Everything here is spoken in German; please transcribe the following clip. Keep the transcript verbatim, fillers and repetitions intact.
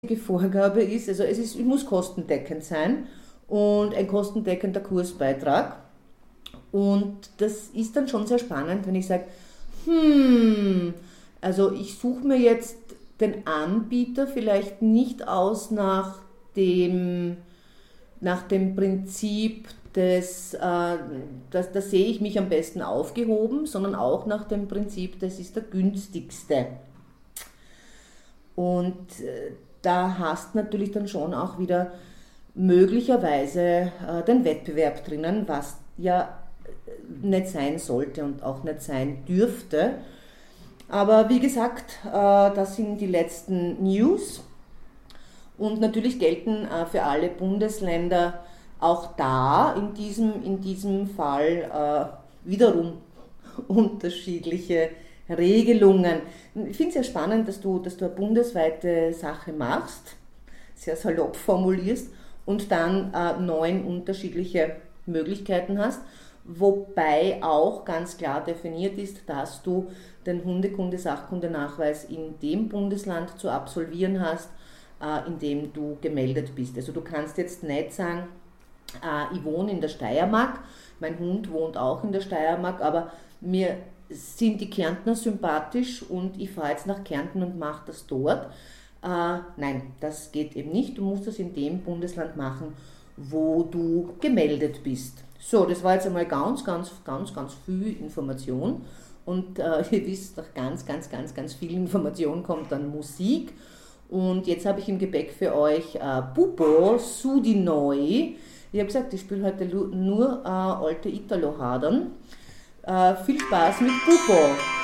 Die Vorgabe ist, also es ist, es muss kostendeckend sein und ein kostendeckender Kursbeitrag. Und das ist dann schon sehr spannend, wenn ich sage, hm, also ich suche mir jetzt den Anbieter vielleicht nicht aus nach dem, nach dem Prinzip des, äh, das, da sehe ich mich am besten aufgehoben, sondern auch nach dem Prinzip, das ist der günstigste. Und äh, da hast natürlich dann schon auch wieder möglicherweise äh, den Wettbewerb drinnen, was ja nicht sein sollte und auch nicht sein dürfte. Aber wie gesagt, äh, das sind die letzten News und natürlich gelten äh, für alle Bundesländer auch da in diesem, in diesem Fall äh, wiederum unterschiedliche Regelungen. Ich finde es sehr spannend, dass du, dass du eine bundesweite Sache machst, sehr salopp formulierst und dann äh, neun unterschiedliche Möglichkeiten hast, wobei auch ganz klar definiert ist, dass du den Hundekunde-Sachkundenachweis in dem Bundesland zu absolvieren hast, äh, in dem du gemeldet bist. Also du kannst jetzt nicht sagen, äh, ich wohne in der Steiermark, mein Hund wohnt auch in der Steiermark, aber mir sind die Kärntner sympathisch und ich fahre jetzt nach Kärnten und mache das dort. Äh, nein, das geht eben nicht. Du musst das in dem Bundesland machen, wo du gemeldet bist. So, das war jetzt einmal ganz, ganz, ganz, ganz viel Information. Und äh, ihr wisst, nach ganz, ganz, ganz, ganz viel Information kommt dann Musik. Und jetzt habe ich im Gepäck für euch äh, Pupo Sudi Neu. Ich habe gesagt, ich spiele heute nur äh, alte Italo-Hadern. Äh, viel Spaß mit Pupo.